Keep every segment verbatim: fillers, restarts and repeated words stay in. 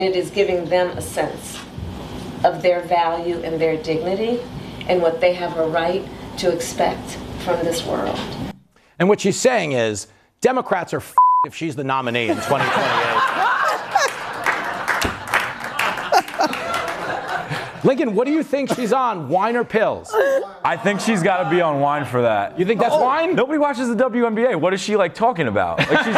It is giving them a sense of their value and their dignity and what they have a right to expect from this world. And what she's saying is, Democrats are f***ed if she's the nominee in twenty twenty-eight. Lincoln, what do you think she's on, wine or pills? I think she's got to be on wine for that. You think that's oh, wine? Nobody watches the W N B A. What is she, like, talking about? Like, she's...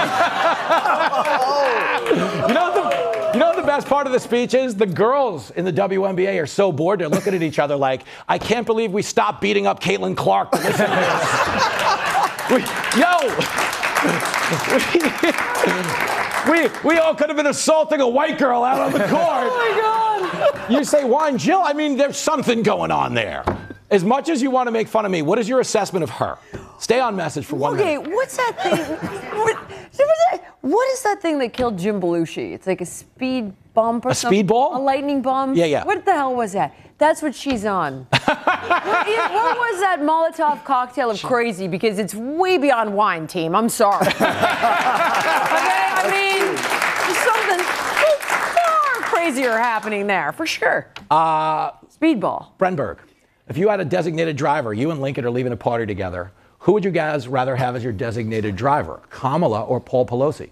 you know the, you know the best part of the speech is? The girls in the W N B A are so bored, they're looking at each other like, I can't believe we stopped beating up Caitlin Clark to listen to this. we, yo! we, we all could have been assaulting a white girl out on the court. Oh, my God. You say wine, Jill, I mean, there's something going on there. As much as you want to make fun of me, what is your assessment of her? Stay on message for one okay, minute. Okay, what's that thing? what, what is that thing that killed Jim Belushi? It's like a speed bump or a something? A speedball? A lightning bomb? Yeah, yeah. What the hell was that? That's what she's on. what, what was that Molotov cocktail of crazy? Because it's way beyond wine, team. I'm sorry. okay, I mean, there's something far crazier happening there, for sure. Uh, Speedball. Brenberg, if you had a designated driver, you and Lincoln are leaving a party together, who would you guys rather have as your designated driver, Kamala or Paul Pelosi?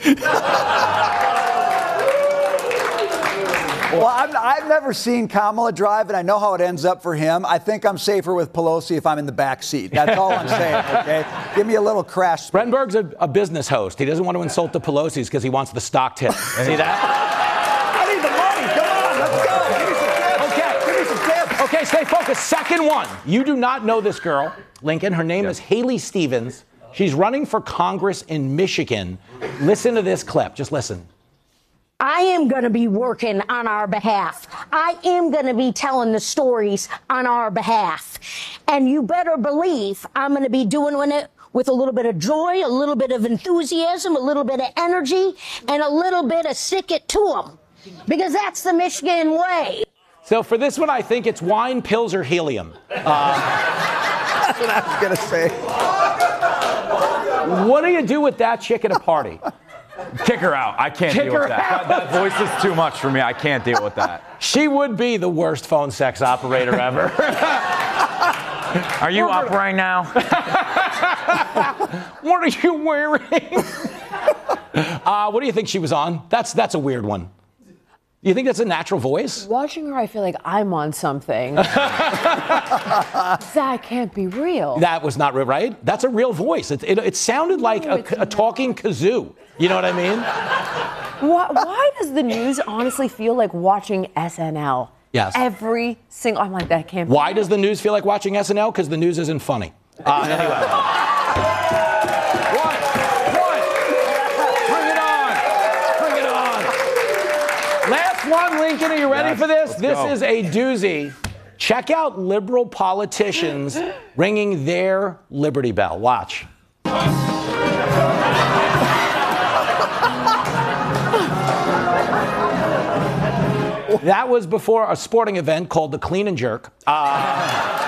Well, I'm, I've never seen Kamala drive, and I know how it ends up for him. I think I'm safer with Pelosi if I'm in the back seat. That's all I'm saying, okay? Give me a little crash speed. Brenberg's a, a business host. He doesn't want to insult the Pelosi's because he wants the stock tip. See that? I need the money. Come on, let's go. Give me some tips. Okay, give me some tips. Okay, stay focused. Second one. You do not know this girl, Lincoln. Her name yeah. is Haley Stevens. She's running for Congress in Michigan. Listen to this clip. Just listen. I am going to be working on our behalf. I am going to be telling the stories on our behalf. And you better believe I'm going to be doing it with a little bit of joy, a little bit of enthusiasm, a little bit of energy, and a little bit of stick it to them. Because that's the Michigan way. So for this one, I think it's wine, pills, or helium. Uh, that's what I was going to say. What do you do with that chick at a party? Kick her out. I can't Kick deal with her that. out. that. That voice is too much for me. I can't deal with that. She would be the worst phone sex operator ever. Are you up right now? What are you wearing? uh, what do you think she was on? That's that's a weird one. You think that's a natural voice? Watching her, I feel like I'm on something. That can't be real. That was not real, right? That's a real voice. It, it, it sounded like no, a, a talking kazoo. You know what I mean? Why, why does the news honestly feel like watching S N L? Yes. Every single, I'm like, that can't be Why real. does the news feel like watching S N L? Because the news isn't funny. Uh, anyway. What? What? Bring it on. Bring it on. Last one, Lincoln. Are you ready yes, for this? This go. is a doozy. Check out liberal politicians ringing their Liberty Bell. Watch. That was before a sporting event called the Clean and Jerk. Uh,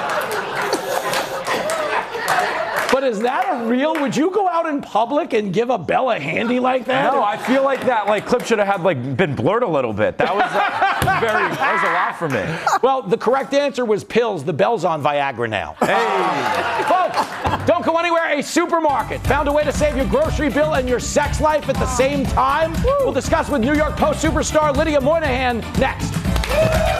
but is that a real? Would you go out in public and give a bell a handy like that? No, I feel like that like clip should have had like been blurred a little bit. That was uh, very. That was a lot for me. Well, the correct answer was pills. The bell's on Viagra now. Hey, folks, don't go anywhere. A supermarket found a way to save your grocery bill and your sex life at the same time. We'll discuss with New York Post superstar Lydia Moynihan next.